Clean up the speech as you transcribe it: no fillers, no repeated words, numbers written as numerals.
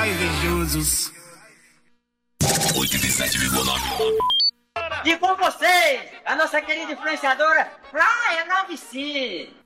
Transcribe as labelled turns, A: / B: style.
A: Ai, invejosos.
B: 87,9.
C: E com vocês, a nossa querida influenciadora Praia 9C.